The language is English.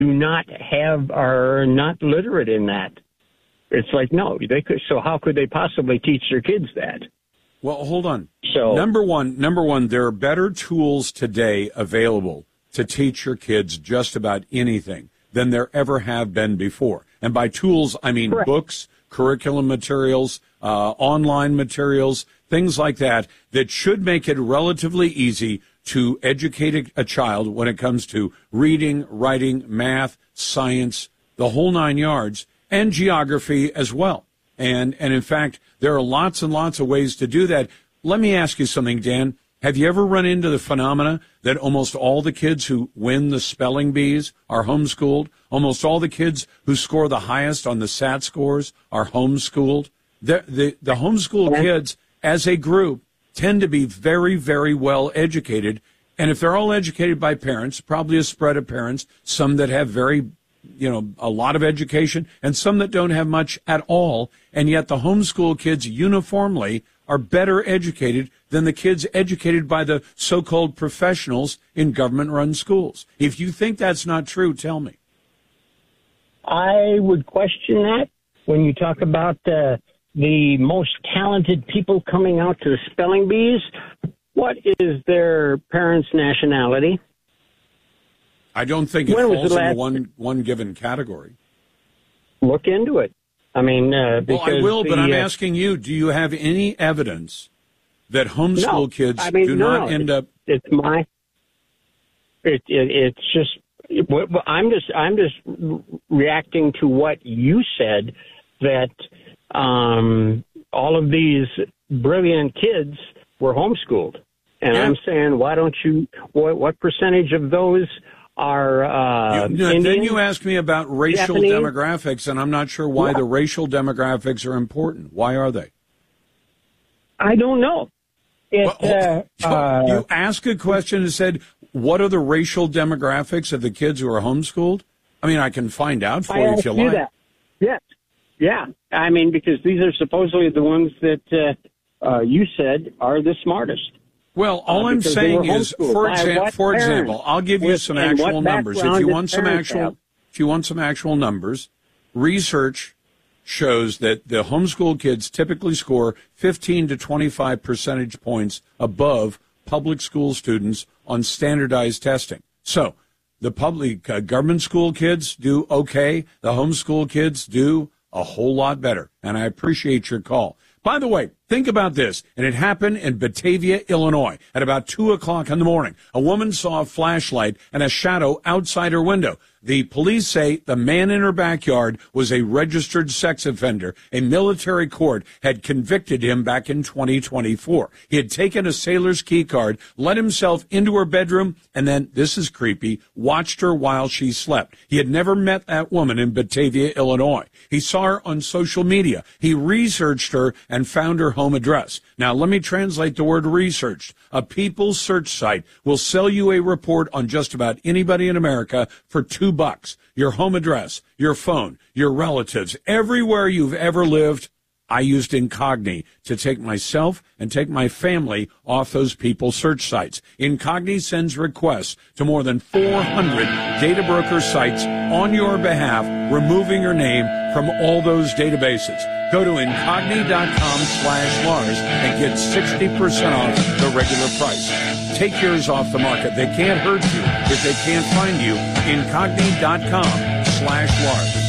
not have are not literate in that. It's like, no, they could. So how could they possibly teach their kids that? Well, hold on. So number one, there are better tools today available to teach your kids just about anything than there ever have been before. And by tools, I mean correct. Books, curriculum materials, online materials, things like that should make it relatively easy to educate a child when it comes to reading, writing, math, science, the whole 9 yards, and geography as well. And in fact, there are lots and lots of ways to do that. Let me ask you something, Dan. Have you ever run into the phenomena that almost all the kids who win the spelling bees are homeschooled? Almost all the kids who score the highest on the SAT scores are homeschooled? The homeschool kids, as a group, tend to be very, very well educated. And if they're all educated by parents, probably a spread of parents, some that have a lot of education and some that don't have much at all. And yet the homeschool kids uniformly are better educated than the kids educated by the so-called professionals in government-run schools. If you think that's not true, tell me. I would question that when you talk about the most talented people coming out to the spelling bees. What is their parents' nationality? I don't think it falls in one given category. Look into it. I mean, because I will, but I'm asking you, do you have any evidence that homeschool kids end up? It's just, I'm just reacting to what you said, that all of these brilliant kids were homeschooled. And I'm saying, why don't you, what percentage of those are Indian? Then you ask me about racial Japanese demographics, and I'm not sure why the racial demographics are important. Why are they? I don't know. You ask a question and said, what are the racial demographics of the kids who are homeschooled? I mean, I can find out for you if you like. That. Yes. Yeah. I mean, because these are supposedly the ones that you said are the smartest. Well, all I'm saying is, for example, I'll give you some actual numbers. If you want some actual numbers, research shows that the homeschool kids typically score 15 to 25 percentage points above public school students on standardized testing. So the public government school kids do okay. The homeschool kids do a whole lot better. And I appreciate your call. By the way, think about this, and it happened in Batavia, Illinois, at about 2 o'clock in the morning. A woman saw a flashlight and a shadow outside her window. The police say the man in her backyard was a registered sex offender. A military court had convicted him back in 2024. He had taken a sailor's key card, let himself into her bedroom, and then, this is creepy, watched her while she slept. He had never met that woman in Batavia, Illinois. He saw her on social media. He researched her and found her home address. Now, let me translate the word researched. A People search site will sell you a report on just about anybody in America for $2. Your home address, your phone, your relatives, everywhere you've ever lived. I used Incogni to take myself and take my family off those People search sites. Incogni sends requests to more than 400 data broker sites on your behalf, removing your name from all those databases. Go to Incogni.com/Lars and get 60% off the regular price. Take yours off the market. They can't hurt you if they can't find you. Incogni.com/Lars.